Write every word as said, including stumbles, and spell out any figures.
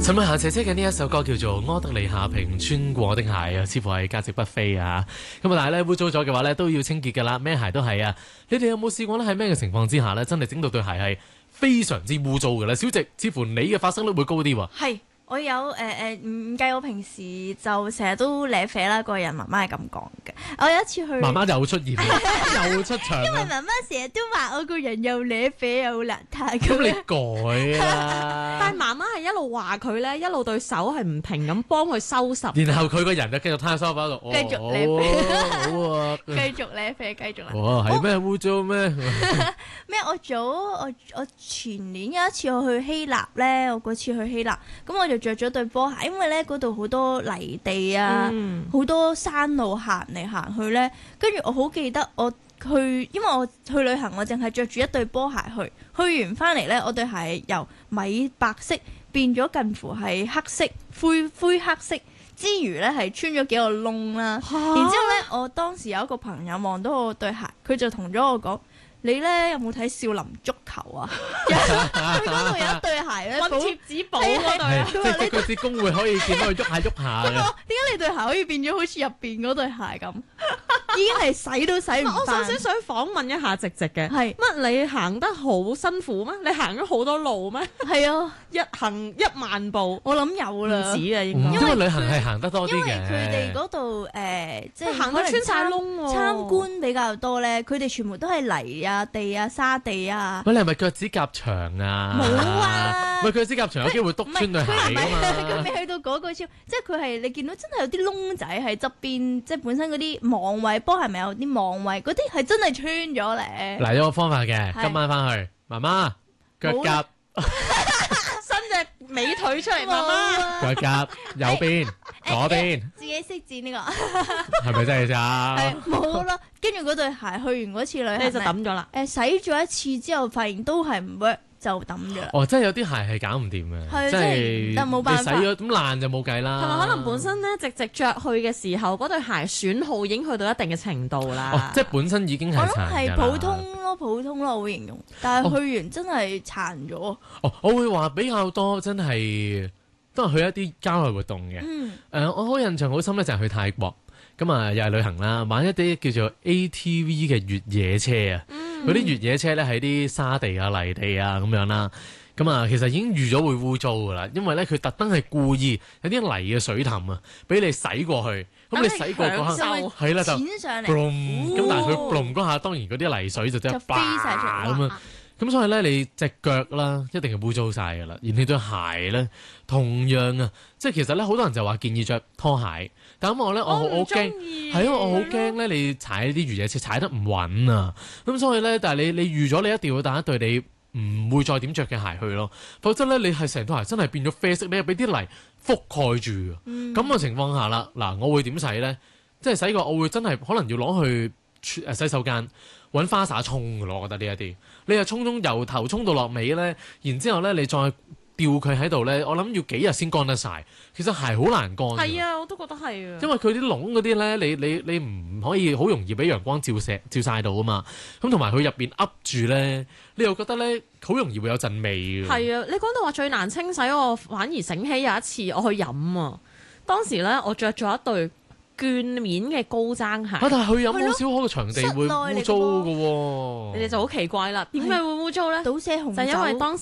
陳慧嫻姐姐嘅呢一首歌叫做《柯德莉夏萍穿過的鞋》啊，似乎係價值不菲啊！咁啊，但係咧污糟咗嘅話咧都要清潔㗎啦，咩鞋都係啊！你哋有冇試過咧喺咩嘅情況之下咧，真係整到對鞋係非常之污糟㗎啦？小靜，似乎你嘅發生率會高啲喎。 係。我有誒誒唔計我平時就成日都舐啡啦，個人媽媽係咁講嘅。我有一次去， 媽媽又出現啦，又出場啦。 因為媽媽成日都話我個人又舐啡又邋遢。 咁你改啦。 但係媽媽係一路話佢咧，一路對手係唔停咁幫佢收拾。 然後佢個人就繼續攤喺梳化度， 繼續舐啡， 好啊， 繼續舐啡，繼續啦。 哇，係咩污糟咩？ 咩？我早我我前年有一次我去希臘咧，我嗰次去希臘，咁我就着咗對波鞋，因為咧嗰度好多泥地啊，好、嗯、多山路行嚟行去咧，跟住我好記得我去，因為我去旅行我淨係着住一對波鞋去，去完翻嚟咧我對鞋由米白色變咗近乎係黑色灰灰黑色之餘咧係穿咗幾個窿啦，然之後咧我當時有一個朋友望到我對鞋，佢就同咗我講。你咧有冇睇少林足球啊？佢嗰度有一對鞋咧， 揾貼紙簿嗰對， 即係即係啲工會可以見到佢喐下喐下嘅。 點解你對鞋可以變咗好似入邊嗰對鞋咁？已經係洗都洗唔翻。 我首先想訪問一下直直嘅， 係乜你行得好辛苦咩？你行咗好多路咩？ 係啊， 一行一萬步， 我諗有啦， 唔止啊應該。 因為旅行係行得多啲嘅。 因為佢哋嗰度誒，即係行得穿晒窿喎。 參觀比較多咧，佢哋全部都係泥啊、地啊、沙地啊。 喂，你係咪腳趾甲長啊？ 冇啊！ 喂，腳趾甲長有機會篤穿對鞋㗎嘛？ 佢未去到嗰個超，即係佢係你見到真係有啲窿仔喺側邊，即係本身嗰啲網位波係咪有啲網位？嗰啲係真係穿咗咧。 嗱，有個方法嘅，今晚翻去，媽媽腳甲伸隻美腿出嚟，媽媽腳甲右邊、左邊， 自己識剪呢個， 係咪真係咋？ 係冇咯。跟住嗰對鞋去完嗰次旅行， 你就抌咗啦。 誒，洗咗一次之後，發現都係唔 work。就抌咗啦。 哦，真係有啲鞋係搞唔掂嘅，即係但冇辦法， 你洗咗咁爛就冇計啦。 同埋可能本身咧直直着去嘅時候，嗰對鞋損耗已經去到一定嘅程度啦。 哦，即係本身已經係殘㗎啦。 我諗係普通咯，普通咯，我會形容。但係去完真係殘咗。 哦，我會話比較多真係都係去一啲郊外活動嘅。嗯。誒、呃，我好印象好深咧，就係去泰國。咁啊，又係旅行啦，玩一啲叫做 A T V 嘅越野車啊，嗰啲、嗯、越野車咧喺啲沙地啊、泥地啊咁樣啦，咁啊其實已經預咗會污糟噶啦，因為咧佢特登係故意有啲泥嘅水凼啊，俾你駛過去，咁你駛過嗰下係啦就，咁但係佢 boom 嗰下，當然嗰啲泥水就即係飛晒出嚟咁啊。咁所以咧，你隻腳啦，一定係污糟晒噶啦。而你對鞋咧，同樣啊，即係其實咧，好多人就話建議着拖鞋，但咁我咧，我好驚，係因為我好驚咧，你踩啲越野車踩得唔穩啊。咁所以咧，但係你你預咗你一定要帶一對你唔會再點着嘅鞋去咯，否則咧你係成對鞋真係變咗啡色，你係俾啲泥覆蓋住。咁嘅、嗯、情況下啦，嗱，我會點洗咧？即係洗過，我會真係可能要攞去誒洗手間。揾花灑沖嘅咯，我覺得呢一啲，你又沖沖由頭沖到落尾咧，然之後咧你再吊佢喺度咧，我諗要幾日先乾得晒。其實鞋好難乾。 係啊，我都覺得係啊。 因為佢啲窿嗰啲咧，你你你唔可以好容易俾陽光照射照曬到啊嘛。咁同埋佢入邊噏住咧，你又覺得咧好容易會有陣味嘅。 係啊，你講到話最難清洗，我反而醒起有一次我去飲啊，當時咧我着咗一對絹面嘅高踭鞋， 啊、但係佢有冇少可嘅場地會污糟嘅喎？ 你哋就好奇怪啦，點解會污糟咧？ 倒瀉紅酒， 就因為當